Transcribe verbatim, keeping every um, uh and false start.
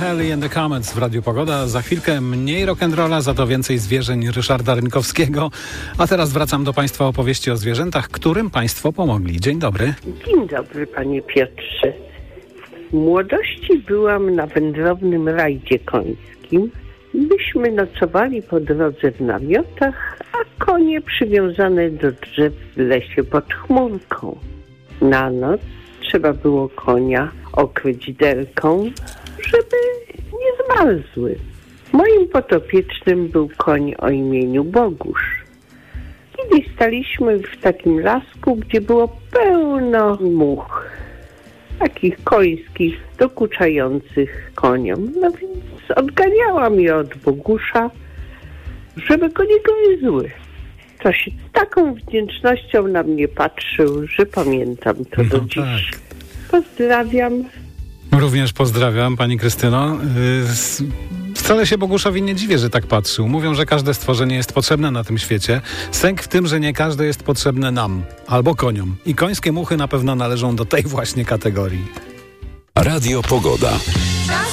Halley and the Comets w Radiu Pogoda. Za chwilkę mniej rock'n'rolla, za to więcej zwierzeń Ryszarda Rynkowskiego. A teraz wracam do Państwa opowieści o zwierzętach, którym Państwo pomogli. Dzień dobry. Dzień dobry, panie Piotrze. W młodości byłam na wędrownym rajdzie końskim. Myśmy nocowali po drodze w namiotach, a konie przywiązane do drzew w lesie pod chmurką. Na noc trzeba było konia okryć derką, żeby nie zmarzły. Moim podopiecznym był koń o imieniu Bogusz. Kiedyś staliśmy w takim lasku, gdzie było pełno much, takich końskich, dokuczających koniom. No więc odganiałam je od Bogusza, żeby go nie gryzły. To się z taką wdzięcznością na mnie patrzył, że pamiętam to No do dziś. tak. Pozdrawiam. Również pozdrawiam, pani Krystyno. Yy, Wcale się Boguszowi nie dziwię, że tak patrzył. Mówią, że każde stworzenie jest potrzebne na tym świecie. Sęk w tym, że nie każde jest potrzebne nam albo koniom. I końskie muchy na pewno należą do tej właśnie kategorii. Radio Pogoda.